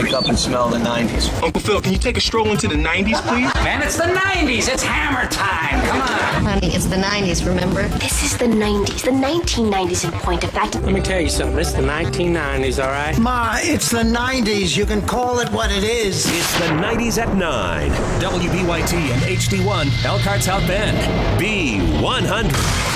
wake up and smell the 90s. Uncle Phil, can you take a stroll into the 90s, please? Man, it's the 90s. It's hammer time. Come on. Honey, it's the 90s, remember? This is the 90s, the 1990s in point of fact. Let me tell you something. It's the 1990s, all right? Ma, it's the 90s. You can call it what it is. It's the 90s at 9. WBYT and HD1, Elkhart South Bend. B100.